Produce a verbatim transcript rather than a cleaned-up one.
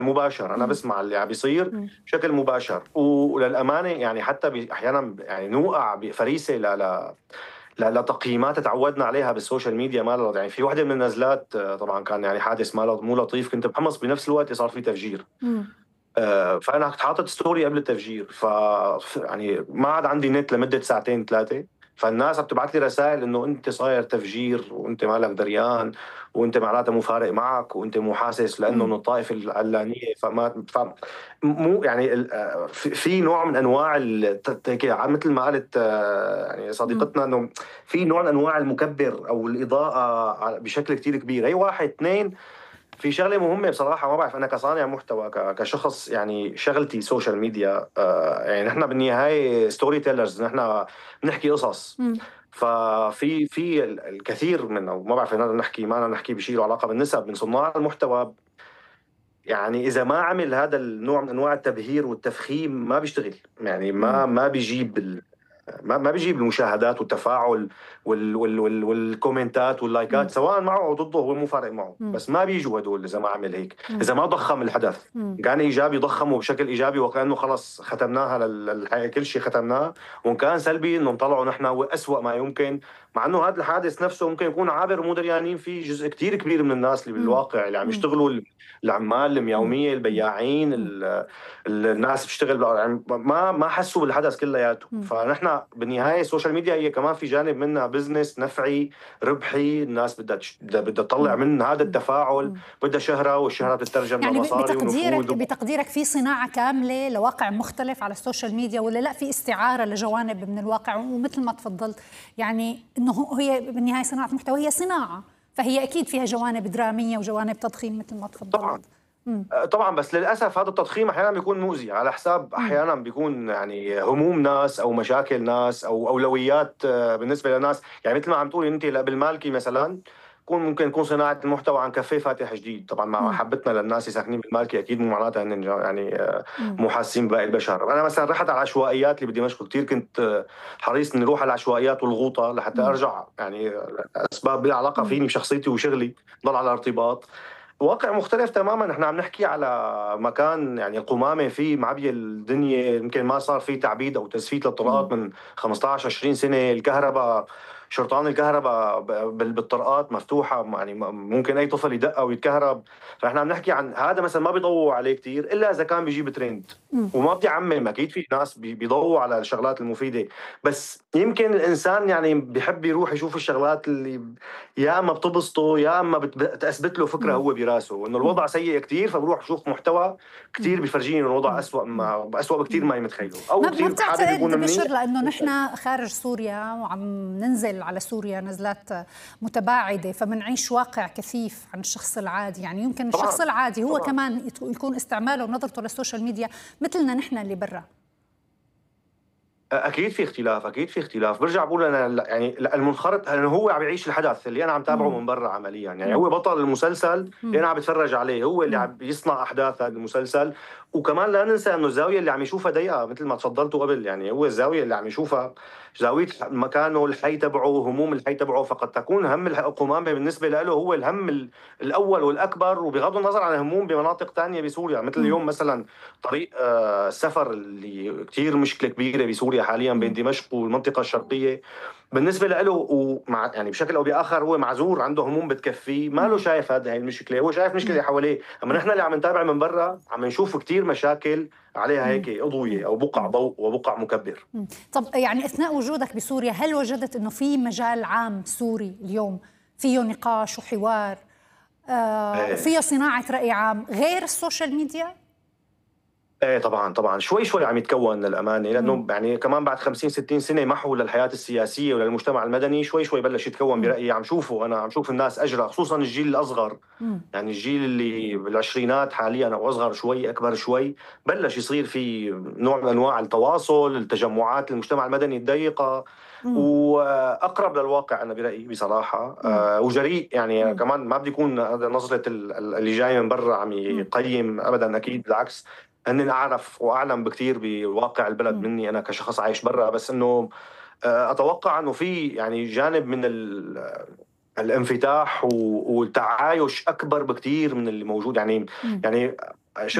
مباشر، انا مم. بسمع اللي عم بيصير مم. بشكل مباشر. وللامانه يعني حتى بي- احيانا يعني نوقع بفريسه ل ل ل- لتقييمات تعودنا عليها بالسوشيال ميديا. ما يعني في وحده من النزلات آه، طبعا كان يعني حادث ما مو لطيف، كنت بحمص بنفس الوقت صار في تفجير. مم. آه، فانا كنت حاطط ستوري قبل التفجير، ف يعني ما عاد عندي نت لمده ساعتين ثلاثه. فالناس عم تبعث لي رسائل انه انت صاير تفجير وانت مالك دريان، وانت معناتها مو فارق معك، وانت مو حاسس لانه من مم. الطائفه العلانيه. فما ف مو يعني ال- آه، في في نوع من انواع ال- ت- ت- مثل ما قالت آه، يعني مم. صديقتنا، انه في نوع من انواع المكبر او الاضاءه بشكل كتير كبير. هي واحد اثنين، في شغله مهمه بصراحه، ما بعرف انا كصانع محتوى ك- كشخص يعني شغلتي سوشيال ميديا. آه، يعني نحن بالنهايه ستوري تيلرز، نحن بنحكي قصص. مم. ففي في ال- الكثير من، او ما بعرف انا نحكي ما أنا نحكي بشيء له علاقه بالنسب من صناع المحتوى. يعني اذا ما عمل هذا النوع من انواع التبهير والتفخيم ما بيشتغل، يعني ما مم. ما بيجيب ما ما بيجيب المشاهدات والتفاعل وال وال وال والكومنتات واللايكات، مم. سواء معه او ضده هو مو فارق معه. مم. بس ما بيجوا هدول اذا ما عمل هيك، مم. اذا ما ضخم الحدث. مم. كان ايجابي ضخمه بشكل ايجابي وكانه خلص ختمناها لل- للحياه، كل شيء ختمناه. وان كان سلبي انه نطلعه نحن واسوأ ما يمكن، مع انه هذا الحادث نفسه ممكن يكون عابر ومو دريانين فيه جزء كثير كبير من الناس اللي مم. بالواقع اللي عم مم. يشتغلوا، العمال مم. اليوميه، البياعين، مم. ال- الناس بتشتغل يعني ما ما حسوا بالحدث كلياته. مم. فنحن بالنهايه السوشيال ميديا هي كمان في جانب منها بزنس نفعي ربحي. الناس بدها تش- بدها بدها تطلع مم. من هذا مم. التفاعل، مم. بدها شهره، والشهره بتترجم يعني ب- لمصاري بتقديرك ونفوذ. بتقديرك في صناعة كاملة لواقع مختلف على السوشيال ميديا، ولا لا في استعارة لجوانب من الواقع؟ ومثل ما تفضلت يعني انه هو- هي بالنهاية صناعة محتوى هي صناعة، فهي اكيد فيها جوانب درامية وجوانب تضخيم مثل ما تفضلت. طبعا مم. طبعا، بس للاسف هذا التضخيم احيانا بيكون مؤذي، على حساب مم. احيانا بيكون يعني هموم ناس او مشاكل ناس او اولويات آه، بالنسبه لناس. يعني مثل ما عم تقولي انت بالمالكي مثلا، يكون ممكن يكون صناعه المحتوى عن كافيه فاتح جديد. طبعا مع مم. محبتنا للناس اللي ساكنين بالمالكي، اكيد مو معناتها هن يعني آه، مم. مو حاسين بباقي البشر. انا مثلا رحت على العشوائيات اللي بدمشق، كثير كنت آه، حريص اني اروح على العشوائيات والغوطه لحتى مم. ارجع، يعني اسباب لها علاقه مم. فيني بشخصيتي وشغلي، ضل على ارتباط. واقع مختلف تماما. نحن عم نحكي على مكان يعني القمامه فيه معبيه الدنيا، يمكن ما صار فيه تعبيد او تسفيت للطرقات مم. من خمسطعش عشرين سنه. الكهرباء، شرطان الكهرباء ب- بال- بالطرقات مفتوحه، يعني ممكن اي طفل يدق او يتكهرب. فاحنا عم نحكي عن هذا مثلا ما بيضووا عليه كثير الا اذا كان بيجيب ترند. مم. وما بدي اعمم، اكيد في ناس بي- بيضووا على الشغلات المفيده، بس يمكن الانسان يعني بيحب يروح يشوف الشغلات اللي يا اما بتبسطه يا اما بت- بتثبت له فكره مم. هو براسه انه مم. الوضع سيء كثير، فبروح بشوف محتوى مم. كثير بفرجيني انه الوضع مم. اسوء، مم. ما اسوء بكثير مم. ما متخيله، او ما ما كثير حابب بتعتقد يكون منيح. بشر لانه نحن خارج سوريا وعم ننزل على سوريا نزلات متباعده، فمنعيش واقع كثيف عن الشخص العادي؟ يعني يمكن الشخص طبعا العادي هو طبعا كمان يكون استعماله ونظرته للسوشيال ميديا مثلنا نحن اللي برا. اكيد في اختلاف، اكيد في اختلاف. برجع بقول انا لا- يعني لا، المنخرط انه هو عم يعيش الحدث اللي انا عم تابعه مم. من برا عمليا. يعني مم. هو بطل المسلسل اللي مم. انا عم بتفرج عليه، هو اللي مم. عم يصنع احداث هذا المسلسل. وكمان لا ننسى انه الزاويه اللي عم يشوفها ضيقه مثل ما تفضلتوا قبل. يعني هو الزاويه اللي عم يشوفها زاويه مكانه، الحي تبعه، هموم الحي تبعه. فقد تكون هم الح- القمامه بالنسبه له هو الهم ال- الاول والاكبر، وبغض النظر عن هموم بمناطق ثانيه بسوريا. مثل مم. اليوم مثلا طريق آه، السفر اللي كثير مشكله كبيره بسوريا حاليا بين مم. دمشق والمنطقه الشرقيه. بالنسبه له ومع يعني بشكل او باخر هو معذور، عنده هموم بتكفيه، ما له مم. شايف هذه المشكله، هو شايف مشكله مم. اللي حواليه. اما مم. نحن اللي عم نتابع من برا عم نشوف كثير مشاكل عليها مم. هيك اضويه مم. او بقع مم. ضوء وبقع مكبر. مم. طب يعني اثناء وجودك بسوريا هل وجدت انه في مجال عام سوري اليوم فيه نقاش وحوار آه ايه وفيه صناعة رأي عام غير السوشيال ميديا؟ ايه طبعا طبعا، شوي شوي عم يتكون للامانه، مم. لانه يعني كمان بعد خمسين ستين سنه محو للحياه السياسيه وللمجتمع المدني، شوي شوي بلش يتكون مم. برايي. عم شوفه انا، عم شوف الناس اجرى، خصوصا الجيل الاصغر. مم. يعني الجيل اللي بالعشرينات حاليا او اصغر شوي اكبر شوي، بلش يصير في نوع من انواع التواصل، التجمعات المجتمع المدني الضيقه، مم. واقرب للواقع انا برايي بصراحه. مم. آه، وجريء يعني مم. كمان. ما بدي يكون هذا نظره ال- ال- اللي جاي من برا عم مم. يقيم ابدا، اكيد بالعكس. اني اعرف واعلم بكثير بواقع البلد مم. مني انا كشخص عايش برا. بس انه آه، اتوقع انه في يعني جانب من ال الانفتاح والتعايش اكبر بكثير من اللي موجود. يعني م. يعني